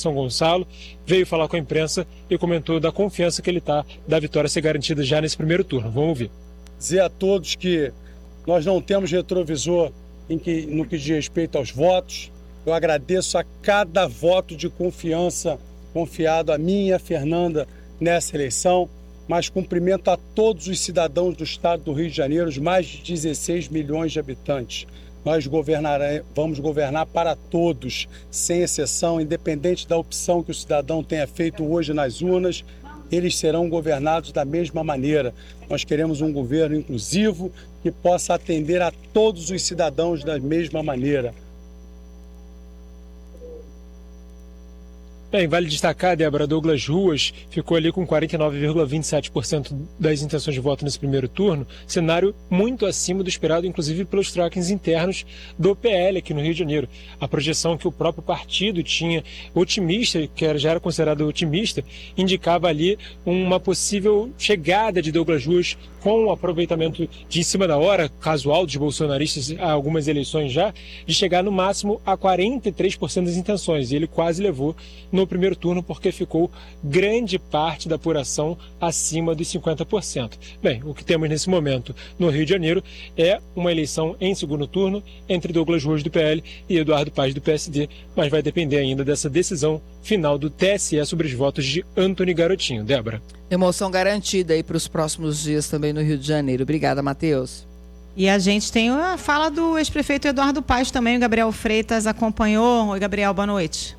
São Gonçalo, veio falar com a imprensa e comentou da confiança que ele está da vitória ser garantida já nesse primeiro turno. Vamos ouvir. Dizer a todos que nós não temos retrovisor no que diz respeito aos votos. Eu agradeço a cada voto de confiança confiado a mim e a Fernanda nessa eleição, mas cumprimento a todos os cidadãos do estado do Rio de Janeiro, os mais de 16 milhões de habitantes. Nós vamos governar para todos, sem exceção, independente da opção que o cidadão tenha feito hoje nas urnas, eles serão governados da mesma maneira. Nós queremos um governo inclusivo que possa atender a todos os cidadãos da mesma maneira. Bem, vale destacar, Débora, Douglas Ruas ficou ali com 49,27% das intenções de voto nesse primeiro turno, cenário muito acima do esperado, inclusive pelos trackings internos do PL aqui no Rio de Janeiro. A projeção que o próprio partido tinha otimista, que já era considerado otimista, indicava ali uma possível chegada de Douglas Ruas com o aproveitamento de em cima da hora, casual dos bolsonaristas há algumas eleições já, de chegar no máximo a 43% das intenções. E ele quase levou no primeiro turno porque ficou grande parte da apuração acima dos 50%. Bem, o que temos nesse momento no Rio de Janeiro é uma eleição em segundo turno entre Douglas Ruas do PL e Eduardo Paes do PSD, mas vai depender ainda dessa decisão final do TSE sobre os votos de Antony Garotinho. Débora. Emoção garantida aí para os próximos dias também no Rio de Janeiro. Obrigada, Matheus. E a gente tem a fala do ex-prefeito Eduardo Paes também, o Gabriel Freitas acompanhou. Oi, Gabriel, boa noite.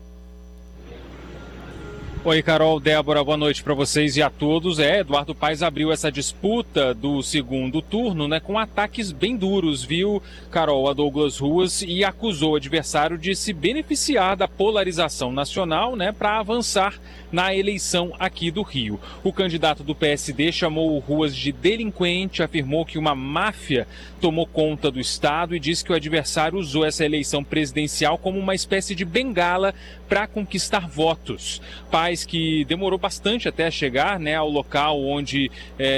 Oi, Carol, Débora, boa noite para vocês e a todos. Eduardo Paes abriu essa disputa do segundo turno, com ataques bem duros, viu, Carol, a Douglas Ruas, e acusou o adversário de se beneficiar da polarização nacional, para avançar na eleição aqui do Rio. O candidato do PSD chamou o Ruas de delinquente, afirmou que uma máfia tomou conta do estado e disse que o adversário usou essa eleição presidencial como uma espécie de bengala para conquistar votos. Paes, que demorou bastante até chegar ao local onde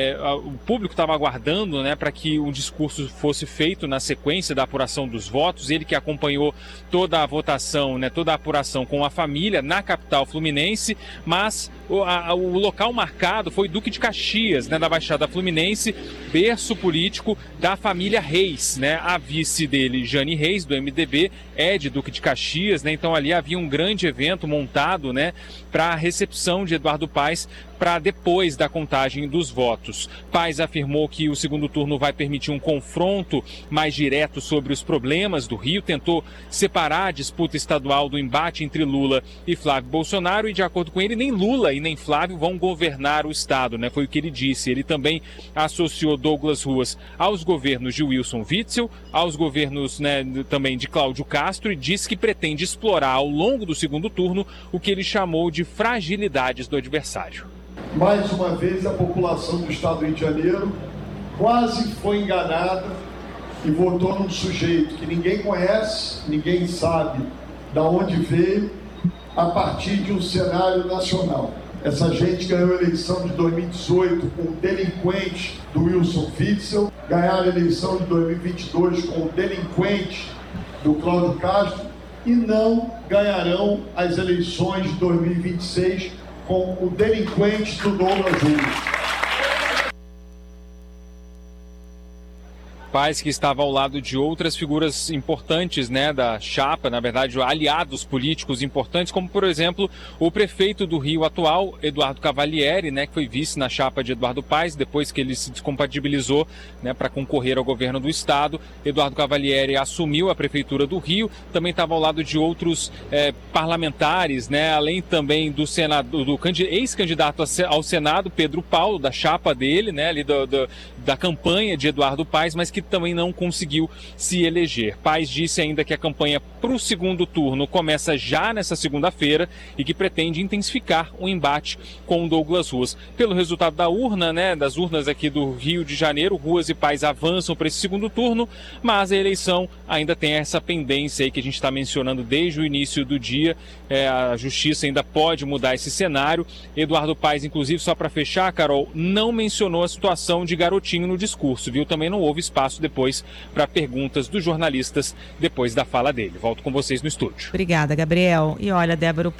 o público estava aguardando para que o discurso fosse feito na sequência da apuração dos votos. Ele que acompanhou toda a votação, toda a apuração com a família na capital fluminense, mas o local marcado foi Duque de Caxias, da Baixada Fluminense, berço político da família Reis, A vice dele, Jane Reis, do MDB, é de Duque de Caxias, então ali havia um grande evento montado, para a recepção de Eduardo Paes para depois da contagem dos votos. Paes afirmou que o segundo turno vai permitir um confronto mais direto sobre os problemas do Rio, tentou separar a disputa estadual do embate entre Lula e Flávio Bolsonaro e, de acordo com ele, nem Lula e nem Flávio vão governar o estado, foi o que ele disse. Ele também associou Douglas Ruas aos governos de Wilson Witzel, aos governos também de Cláudio Castro, e disse que pretende explorar ao longo do segundo turno o que ele chamou de fragilidades do adversário. Mais uma vez, a população do estado do Rio de Janeiro quase foi enganada e votou num sujeito que ninguém conhece, ninguém sabe de onde veio, a partir de um cenário nacional. Essa gente ganhou a eleição de 2018 com o delinquente do Wilson Witzel, ganharam a eleição de 2022 com o delinquente do Cláudio Castro e não ganharão as eleições de 2026 com o delinquente do Douglas Ruas. Paes, que estava ao lado de outras figuras importantes da chapa, na verdade aliados políticos importantes, como por exemplo o prefeito do Rio atual, Eduardo Cavalieri, que foi vice na chapa de Eduardo Paes, depois que ele se descompatibilizou para concorrer ao governo do estado. Eduardo Cavalieri assumiu a prefeitura do Rio, também estava ao lado de outros parlamentares, além também do ex-candidato ao Senado, Pedro Paulo, da chapa dele, ali da campanha de Eduardo Paes, mas que também não conseguiu se eleger. Paes disse ainda que a campanha para o segundo turno começa já nessa segunda-feira e que pretende intensificar o embate com Douglas Ruas. Pelo resultado da urna, das urnas aqui do Rio de Janeiro, Ruas e Paes avançam para esse segundo turno, mas a eleição ainda tem essa pendência aí que a gente está mencionando desde o início do dia. A justiça ainda pode mudar esse cenário. Eduardo Paes, inclusive, só para fechar, Carol, não mencionou a situação de Garotinho no discurso, viu? Também não houve espaço depois para perguntas dos jornalistas depois da fala dele. Volto com vocês no estúdio. Obrigada, Gabriel. E olha, Débora,